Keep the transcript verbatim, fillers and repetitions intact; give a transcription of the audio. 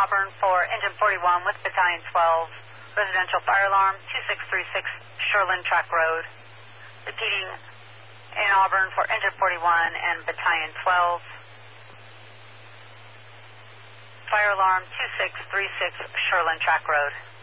Auburn for Engine forty-one with Battalion twelve, residential fire alarm two six three six Sherland Track Road. Repeating, in Auburn for Engine forty-one and Battalion twelve, fire alarm two six three six Sherland Track Road.